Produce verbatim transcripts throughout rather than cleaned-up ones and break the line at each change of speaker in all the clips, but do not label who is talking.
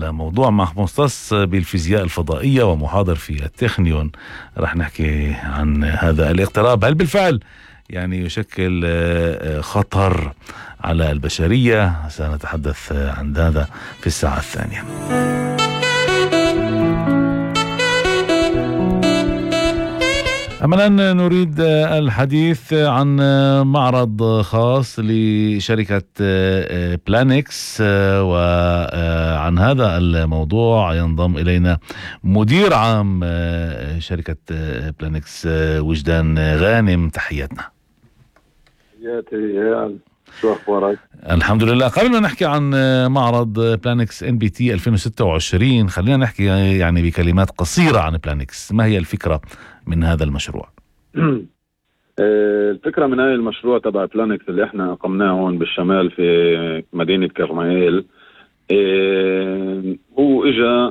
الموضوع مع مختص بالفيزياء الفضائية ومحاضر في التكنيون. رح نحكي عن هذا الاقتراب، هل بالفعل يعني يشكل خطر على البشرية؟ سنتحدث عن هذا في الساعة الثانية. أما الآن نريد الحديث عن معرض خاص لشركة بلانكس، وعن هذا الموضوع ينضم إلينا مدير عام شركة بلانكس وجدان غانم. تحياتنا.
تحياتي يا شو أخبارك؟
الحمد لله. قبل ما نحكي عن معرض بلانكس إن بي تي ألفين وستة وعشرين، خلينا نحكي يعني بكلمات قصيرة عن بلانكس. ما هي الفكرة من هذا المشروع؟
الفكرة من هذا المشروع تبع بلانكس اللي احنا أقمناه هون بالشمال في مدينة كرميل، هو إجا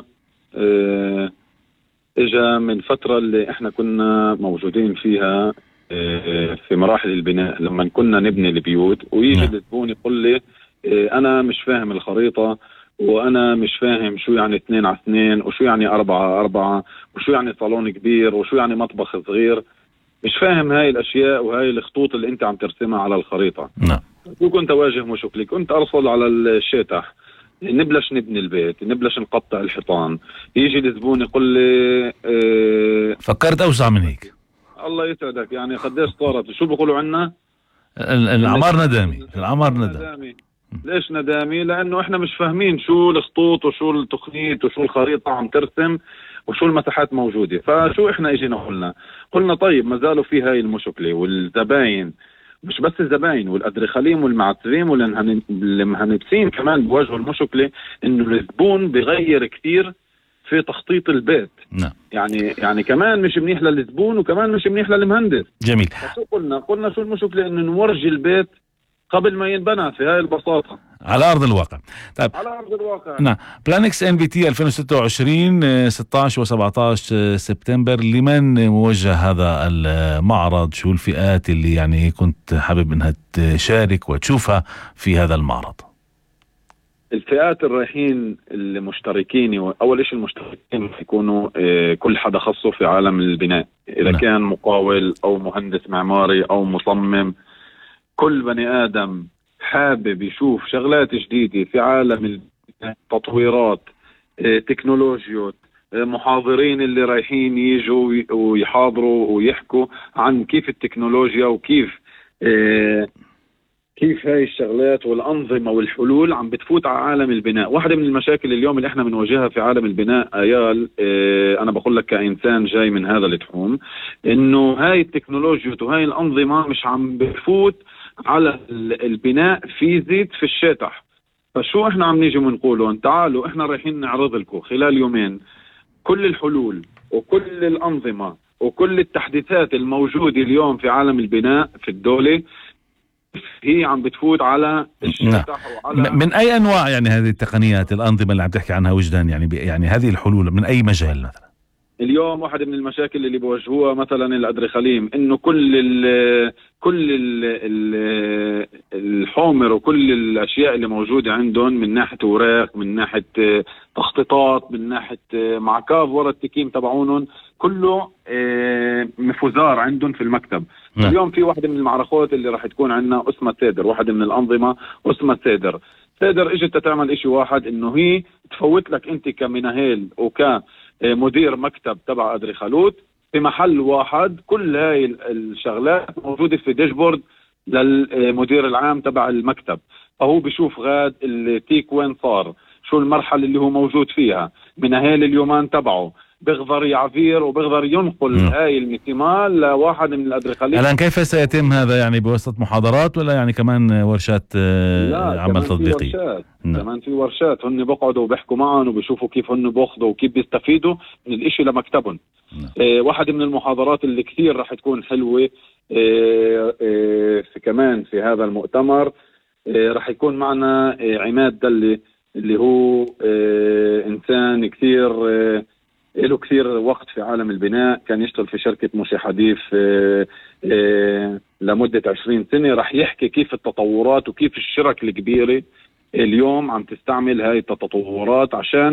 إجا من فترة اللي احنا كنا موجودين فيها في مراحل البناء، لما كنا نبني البيوت ويجي الزبون يقول لي أنا مش فاهم الخريطة، وأنا مش فاهم شو يعني اثنين على اثنين، وشو يعني أربعة على أربعة، وشو يعني صالون كبير، وشو يعني مطبخ صغير. مش فاهم هاي الأشياء وهاي الخطوط اللي أنت عم ترسمها على الخريطة.
نعم.
وكنت أواجه مشكلة، كنت أرسل على الشاتح، نبلش نبني البيت، نبلش نقطع الحيطان، يجي الزبون يقول لي اه
فكرت أوسع من هيك.
الله يسعدك، يعني قديش صارت؟ شو بيقولوا عنا؟
العمار ندامي. العمار ندامي.
ليش ندامي؟ لأنه إحنا مش فاهمين شو الخطوط وشو التقنيات وشو الخريطة عم ترسم وشو المساحات موجودة. فشو إحنا إجينا قلنا قلنا طيب ما زالوا في هاي المشكلة، والزباين مش بس الزباين، والأدريخاليين والمعترين والمهندسين كمان بواجهوا المشكلة إنه الزبون بغير كثير في تخطيط البيت.
نعم.
يعني يعني كمان مش منيح للزبون وكمان مش منيح للمهندس.
جميل.
فشو قلنا قلنا شو المشكلة؟ إنه نورجي البيت قبل ما ينبنى في هاي البساطة
على أرض الواقع. طيب.
على أرض الواقع.
نعم. بلانكس إن بي تي ألفين وستة وعشرين ستة عشر وسبعة عشر سبتمبر، لمن موجه هذا المعرض؟ شو الفئات اللي يعني كنت حابب انها تشارك وتشوفها في هذا المعرض؟
الفئات الرايحين المشتركين، أول إشي المشتركين يكونوا كل حدا خصه في عالم البناء، إذا نعم. كان مقاول أو مهندس معماري أو مصمم، كل بني آدم حابب يشوف شغلات جديدة في عالم التطويرات، تكنولوجيا، محاضرين اللي رايحين يجوا ويحاضروا ويحكوا عن كيف التكنولوجيا وكيف كيف هاي الشغلات والأنظمة والحلول عم بتفوت على عالم البناء. واحدة من المشاكل اليوم اللي احنا بنواجهها في عالم البناء ايال، اه انا بقول لك كإنسان جاي من هذا التحوم، انه هاي التكنولوجيا وهاي الأنظمة مش عم بتفوت على البناء في زيت في الشاتح. فشو احنا عم نيجي منقوله؟ تعالوا احنا رايحين نعرض لكم خلال يومين كل الحلول وكل الأنظمة وكل التحديثات الموجودة اليوم في عالم البناء في الدولة، هي عم بتفوت على الشاتح. وعلى
من أي أنواع يعني هذه التقنيات الأنظمة اللي عم تحكي عنها وجدان؟ يعني يعني هذه الحلول من أي مجال مثلا؟
اليوم واحدة من المشاكل اللي بيواجهوها مثلا الأدريخاليين، إنه كل ال كل ال الحومر وكل الأشياء اللي موجودة عندهم من ناحية وراق، من ناحية تخطيطات، من ناحية معكاف ورا التكييم تبعونهم، كله مفوزار عندهم في المكتب. م. اليوم في واحدة من المعركات اللي راح تكون عندنا اسمها سيدر، واحدة من الأنظمة اسمها سيدر. سيدر اجت تعمل اشي واحد، انه هي تفوت لك انت كمناهيل وكمدير مكتب تبع أدريخالوت في محل واحد كل هاي الشغلات موجودة في داشبورد للمدير العام تبع المكتب. فهو بيشوف غاد التيك وين صار، شو المرحلة اللي هو موجود فيها، مناهيل اليومان تبعه، بيقدر يعبير وبيقدر ينقل م. هاي المثمال لواحد من الأدريخاليين.
الآن كيف سيتم هذا؟ يعني بواسطة محاضرات ولا يعني كمان ورشات عمل تطبيقي؟
ورشات. كمان في ورشات، هن بقعدوا وبيحكوا معهم وبيشوفوا كيف هن بياخذوا وكيف بيستفيدوا من الاشي لمكتبهم. آه واحدة من المحاضرات اللي كثير راح تكون حلوة آه آه في كمان في هذا المؤتمر، آه راح يكون معنا آه عماد دلي، اللي هو آه إنسان كثير آه له كثير وقت في عالم البناء، كان يشتغل في شركة موسى حديث آه آه لمدة عشرين سنة. رح يحكي كيف التطورات وكيف الشرك الكبيرة اليوم عم تستعمل هاي التطورات عشان